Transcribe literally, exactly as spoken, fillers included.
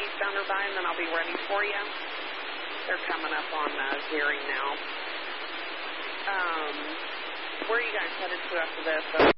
eastbounder by, and then I'll be ready for you. They're coming up on uh, Gearing now. Um, where are you guys headed to after this? Uh,